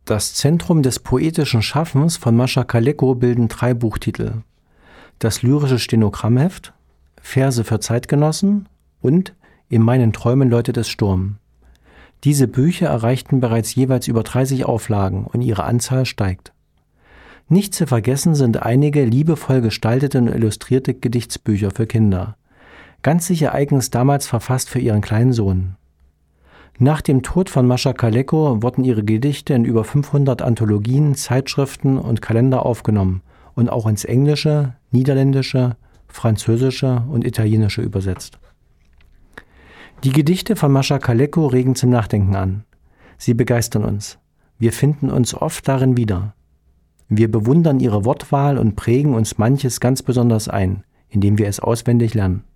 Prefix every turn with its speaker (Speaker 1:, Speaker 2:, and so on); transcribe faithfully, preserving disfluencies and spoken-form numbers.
Speaker 1: Das Zentrum des poetischen Schaffens von Mascha Kaleko bilden drei Buchtitel: Das lyrische Stenogrammheft, Verse für Zeitgenossen und In meinen Träumen läutet es Sturm. Diese Bücher erreichten bereits jeweils über dreißig Auflagen und ihre Anzahl steigt. Nicht zu vergessen sind einige liebevoll gestaltete und illustrierte Gedichtsbücher für Kinder, ganz sicher eigens damals verfasst für ihren kleinen Sohn. Nach dem Tod von Mascha Kaleko wurden ihre Gedichte in über fünfhundert Anthologien, Zeitschriften und Kalender aufgenommen und auch ins Englische, Niederländische, Französische und Italienische übersetzt. Die Gedichte von Mascha Kaleko regen zum Nachdenken an. Sie begeistern uns. Wir finden uns oft darin wieder. Wir bewundern ihre Wortwahl und prägen uns manches ganz besonders ein, indem wir es auswendig lernen.